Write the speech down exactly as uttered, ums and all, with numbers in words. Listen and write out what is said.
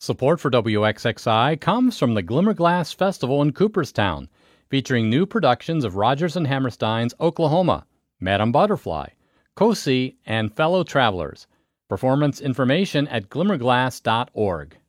Support for W X X I comes from the Glimmerglass Festival in Cooperstown, featuring new productions of Rodgers and Hammerstein's Oklahoma, Madame Butterfly, Cosi, and Fellow Travelers. Performance information at glimmerglass dot org.